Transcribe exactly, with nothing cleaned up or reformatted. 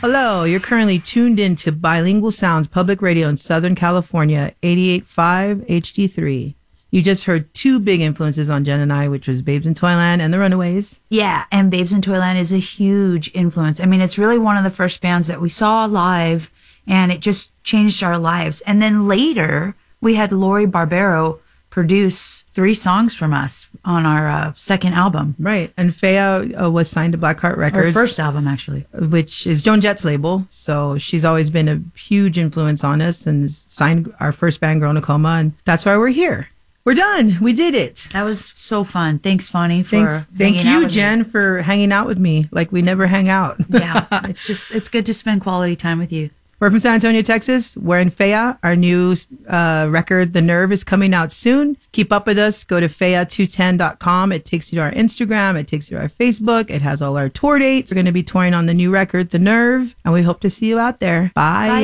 Hello, you're currently tuned in to Bilingual Sounds Public Radio in Southern California, eighty-eight point five H D three. You just heard two big influences on Jen and I, which was Babes in Toyland and The Runaways. Yeah, and Babes in Toyland is a huge influence. I mean, it's really one of the first bands that we saw live, and it just changed our lives. And then later, we had Lori Barbero produce three songs from us on our uh, second album. Right. And Faya uh, was signed to Blackheart Records. Her first album, actually. Which is Joan Jett's label. So she's always been a huge influence on us and signed our first band, Girl in a Coma. And that's why we're here. We're done. We did it. That was so fun. Thanks, Fonnie, for Thanks. Thank hanging out you, with Jen, me. for hanging out with me like we never hang out. Yeah, it's just, it's good to spend quality time with you. We're from San Antonio, Texas. We're in Faya. Our new uh, record, The Nerve, is coming out soon. Keep up with us. Go to faya two ten dot com. It takes you to our Instagram. It takes you to our Facebook. It has all our tour dates. We're going to be touring on the new record, The Nerve, and we hope to see you out there. Bye. Bye.